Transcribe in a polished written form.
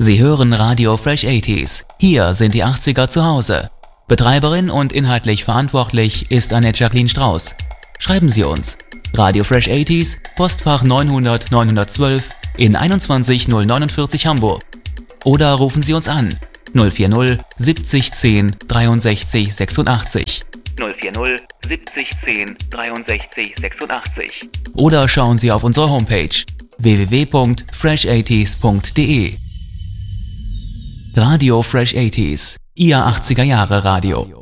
Sie hören Radio Fresh 80s. Hier sind die 80er zu Hause. Betreiberin und inhaltlich verantwortlich ist Annette Jacqueline Strauß. Schreiben Sie uns. Radio Fresh 80s, Postfach 900 912 in 21049 Hamburg. Oder rufen Sie uns an 040 70 10 63 86. 040 70 10 63 86. Oder schauen Sie auf unsere Homepage www.fresh80s.de. Radio Fresh 80s, Ihr 80er Jahre Radio.